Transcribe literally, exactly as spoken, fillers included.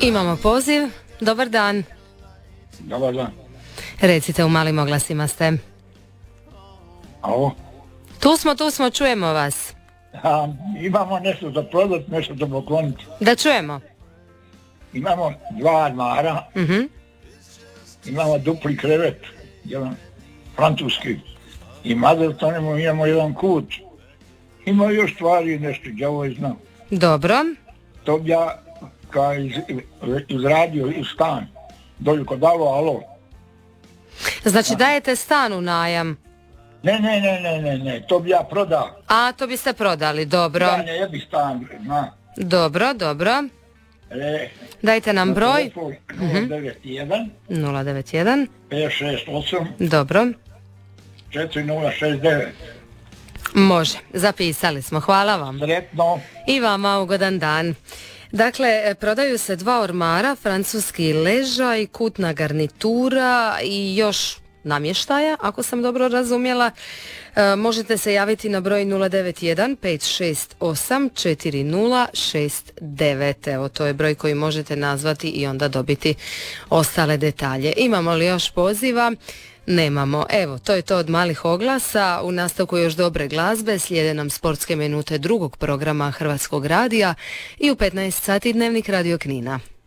Imamo poziv. Dobar dan. Dobar dan. Recite, u malim oglasima ste. Alo? Tu smo, tu smo, čujemo vas. A, imamo nešto za prodat, nešto za pokloniti. Da čujemo. Imamo dva armara, Uh-huh. imamo dupli krevet, jedan francuski. I Madeltonemu imamo jedan kut. Ima još stvari nešto, đavo je znao. Dobro. To bi ja kao iz, izradio iz stan. Dolju kod alo, alo. Znači dajete stan u najam. Ne, ne, ne, ne, ne, ne, to bi ja prodao. A, to biste prodali, dobro. Da, ne, jebi stan, na. Dobro, dobro. E, Dajte nam broj. nula devet jedan nula devet jedan. pet šest osam Dobro. četiri nula šest devet. Može, zapisali smo, hvala vam. Sretno. I vama ugodan dan. Dakle, prodaju se dva ormara, francuski ležaj, kutna garnitura i još namještaja, ako sam dobro razumjela. E, možete se javiti na broj nula devet jedan pet šest osam četiri nula šest devet. Evo, to je broj koji možete nazvati i onda dobiti ostale detalje. Imamo li još poziva? Nemamo. Evo, to je to od malih oglasa. U nastavku još dobre glazbe, slijede nam sportske minute drugog programa Hrvatskog radija i u petnaest sati Dnevnik Radio Knina.